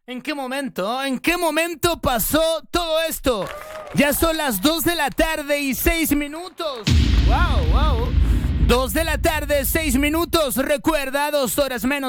¿En qué momento? ¿En qué momento pasó todo esto? Ya son las 2 de la tarde y 6 minutos. ¡Wow! 2 de la tarde, 6 minutos. Recuerda, 2 horas menos.